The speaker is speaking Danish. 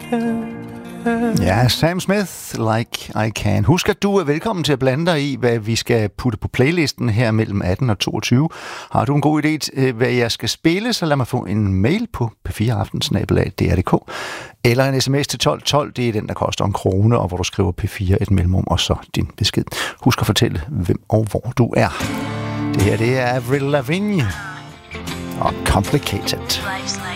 Ja, Sam Smith, Like I Can. Husk, at du er velkommen til at blande dig i, hvad vi skal putte på playlisten her mellem 18 og 22. Har du en god idé til, hvad jeg skal spille, så lad mig få en mail på p4aften@dr.dk eller en sms til 1212. Det er den, der koster 1 krone, og hvor du skriver P4 et mellemrum, og så din besked. Husk at fortælle, hvem og hvor du er. Det her, det er Avril Lavigne og Complicated.